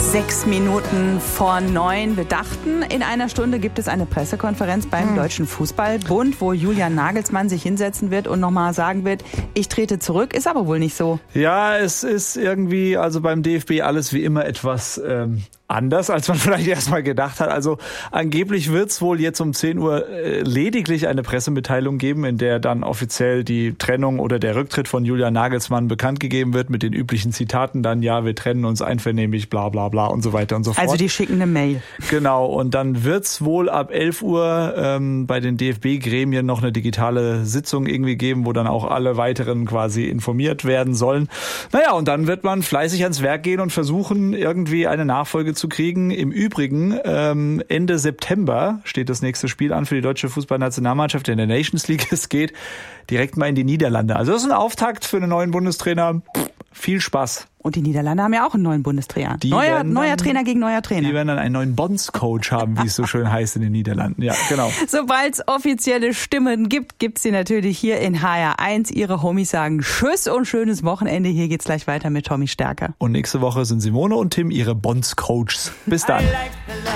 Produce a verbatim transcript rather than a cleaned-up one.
Sechs Minuten vor neun. Wir dachten, in einer Stunde gibt es eine Pressekonferenz beim hm. Deutschen Fußballbund, wo Julian Nagelsmann sich hinsetzen wird und nochmal sagen wird, ich trete zurück. Ist aber wohl nicht so. Ja, es ist irgendwie, also beim D F B alles wie immer etwas ähm, anders, als man vielleicht erstmal gedacht hat. Also angeblich wird es wohl jetzt um zehn Uhr äh, lediglich eine Pressemitteilung geben, in der dann offiziell die Trennung oder der Rücktritt von Julian Nagelsmann bekannt gegeben wird, mit den üblichen Zitaten dann, ja, wir trennen uns einvernehmlich, bla bla bla und so weiter und so fort. Also die schicken eine Mail. Genau, und dann wird's wohl ab elf Uhr ähm, bei den D F B-Gremien noch eine digitale Sitzung irgendwie geben, wo dann auch alle weiteren quasi informiert werden sollen. Naja, und dann wird man fleißig ans Werk gehen und versuchen, irgendwie eine Nachfolge zu kriegen. Im Übrigen, ähm, Ende September steht das nächste Spiel an für die deutsche Fußballnationalmannschaft in der Nations League. Es geht direkt mal in die Niederlande. Also das ist ein Auftakt für einen neuen Bundestrainer. Pff, viel Spaß. Und die Niederlande haben ja auch einen neuen Bundestrainer. Die neuer, dann, neuer Trainer gegen neuer Trainer. Die werden dann einen neuen Bonds-Coach haben, wie es so schön heißt in den Niederlanden. Ja, genau. Sobald es offizielle Stimmen gibt, gibt's sie natürlich hier in H R eins. Ihre Homies sagen Tschüss und schönes Wochenende. Hier geht's gleich weiter mit Tommy Stärker. Und nächste Woche sind Simone und Tim ihre Bonds-Coaches. Bis dann.